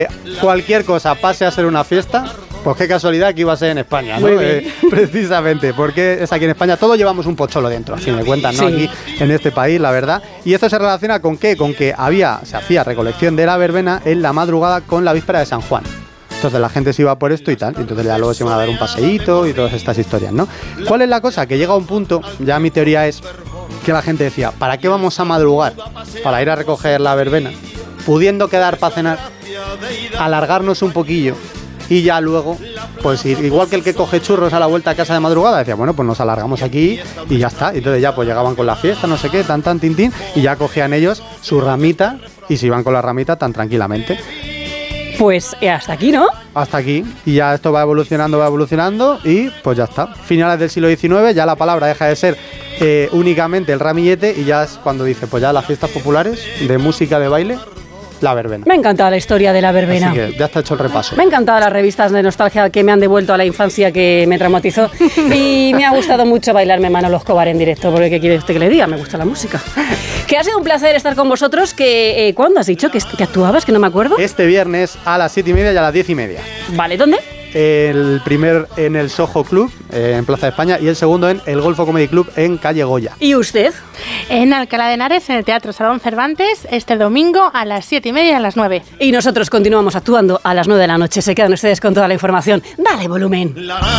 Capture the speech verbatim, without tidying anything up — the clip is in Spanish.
cualquier cosa pase a ser una fiesta, pues qué casualidad que iba a ser en España, ¿no? Eh, precisamente, porque es aquí en España, todos llevamos un pocholo dentro, a fin de cuentas, ¿no? Sí. Aquí en este país, la verdad. Y esto se relaciona con qué, con que había, se hacía recolección de la verbena en la madrugada con la víspera de San Juan. Entonces la gente se iba por esto y tal, y entonces ya luego se iban a dar un paseíto y todas estas historias, ¿no? ¿Cuál es la cosa? Que llega un punto, ya mi teoría es que la gente decía, ¿para qué vamos a madrugar? Para ir a recoger la verbena, pudiendo quedar para cenar, alargarnos un poquillo y ya luego, pues igual que el que coge churros a la vuelta a casa de madrugada, decía, bueno, pues nos alargamos aquí y ya está. Y entonces ya pues llegaban con la fiesta, no sé qué, tan tan tin tin, y ya cogían ellos su ramita y se iban con la ramita tan tranquilamente. Pues hasta aquí, ¿no? Hasta aquí. Y ya esto va evolucionando, va evolucionando y pues ya está. Finales del siglo diecinueve, ya la palabra deja de ser eh, únicamente el ramillete y ya es cuando dice, pues ya las fiestas populares de música, de baile, la verbena. Me ha encantado la historia de la verbena. Así que ya está hecho el repaso. Me han encantado las revistas de nostalgia que me han devuelto a la infancia que me traumatizó. Y me ha gustado mucho bailarme Manolo Escobar en directo, porque ¿qué quiere usted que le diga? Me gusta la música. Que ha sido un placer estar con vosotros. Que, eh, ¿Cuándo has dicho que, que actuabas? Que no me acuerdo. Este viernes a las siete y media y a las diez y media. Vale, ¿dónde? El primer en el Soho Club, eh, en Plaza de España, y el segundo en el Golfo Comedy Club en Calle Goya. ¿Y usted? En Alcalá de Henares, en el Teatro Salón Cervantes, este domingo a las siete y media y a las nueve. Y nosotros continuamos actuando a las nueve de la noche. Se quedan ustedes con toda la información. Dale volumen.